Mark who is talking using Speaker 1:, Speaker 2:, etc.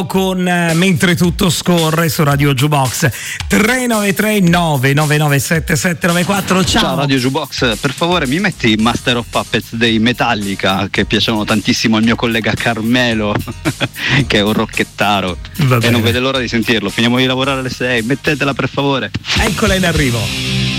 Speaker 1: con Mentre tutto scorre su Radio Jukebox. 393 999 7794.
Speaker 2: Ciao Radio Jukebox, per favore mi metti Master of Puppets dei Metallica, che piacevano tantissimo al mio collega Carmelo che è un rocchettaro e non vede l'ora di sentirlo. Finiamo di lavorare alle 6, mettetela per favore.
Speaker 1: Eccola in arrivo.